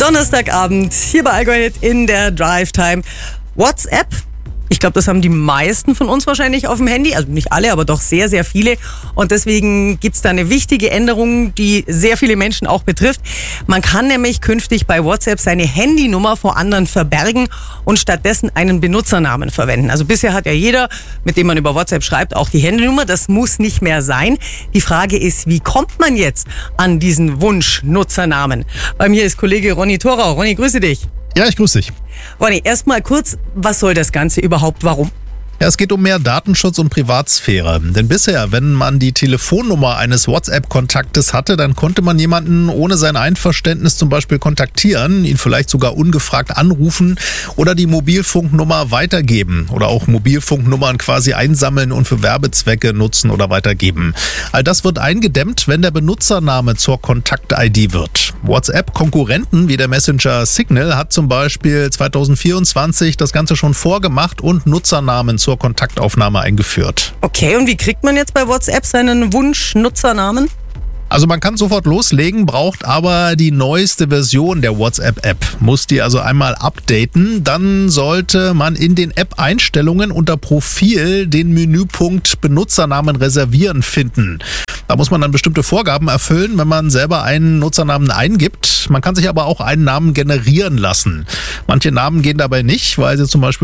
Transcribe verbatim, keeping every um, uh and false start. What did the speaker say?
Donnerstagabend hier bei Allgäu in der Drive Time. WhatsApp. Ich glaube, das haben die meisten von uns wahrscheinlich auf dem Handy. Also nicht alle, aber doch sehr, sehr viele. Und deswegen gibt es da eine wichtige Änderung, die sehr viele Menschen auch betrifft. Man kann nämlich künftig bei WhatsApp seine Handynummer vor anderen verbergen und stattdessen einen Benutzernamen verwenden. Also bisher hat ja jeder, mit dem man über WhatsApp schreibt, auch die Handynummer. Das muss nicht mehr sein. Die Frage ist, wie kommt man jetzt an diesen Wunsch-Nutzernamen? Bei mir ist Kollege Ronny Thorau. Ronny, grüße dich. Ja, ich grüße dich. Ronny, erstmal kurz, was soll das Ganze überhaupt, warum? Ja, es geht um mehr Datenschutz und Privatsphäre. Denn bisher, wenn man die Telefonnummer eines WhatsApp-Kontaktes hatte, dann konnte man jemanden ohne sein Einverständnis zum Beispiel kontaktieren, ihn vielleicht sogar ungefragt anrufen oder die Mobilfunknummer weitergeben oder auch Mobilfunknummern quasi einsammeln und für Werbezwecke nutzen oder weitergeben. All das wird eingedämmt, wenn der Benutzername zur Kontakt-I D wird. WhatsApp-Konkurrenten wie der Messenger Signal hat zum Beispiel zweitausendvierundzwanzig das Ganze schon vorgemacht und Nutzernamen zur Kontaktaufnahme eingeführt. Okay, und wie kriegt man jetzt bei WhatsApp seinen Wunsch-Nutzernamen? Also man kann sofort loslegen, braucht aber die neueste Version der WhatsApp-App. Muss die also einmal updaten, dann sollte man in den App-Einstellungen unter Profil den Menüpunkt Benutzernamen reservieren finden. Da muss man dann bestimmte Vorgaben erfüllen, wenn man selber einen Nutzernamen eingibt. Man kann sich aber auch einen Namen generieren lassen. Manche Namen gehen dabei nicht, weil sie zum Beispiel